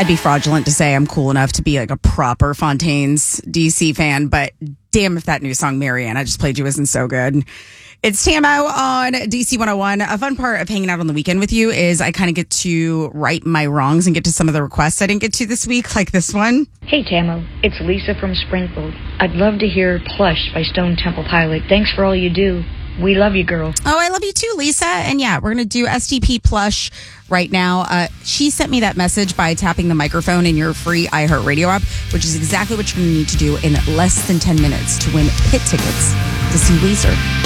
I'd be fraudulent to say I'm cool enough to be like a proper Fontaines DC fan, but damn if that new song, Marianne, I just played you, isn't so good. It's Tamo on DC 101. A fun part of hanging out on the weekend with you is I kind of get to right my wrongs and get to some of the requests I didn't get to this week, like this one. Hey, Tamo. It's Lisa from Springfield. I'd love to hear Plush by Stone Temple Pilot. Thanks for all you do. We love you, girl. Oh, I love you too, Lisa. And yeah, we're going to do STP Plush right now. She sent me that message by tapping the microphone in your free iHeartRadio app, which is exactly what you're going to need to do in less than 10 minutes to win pit tickets to see Weezer.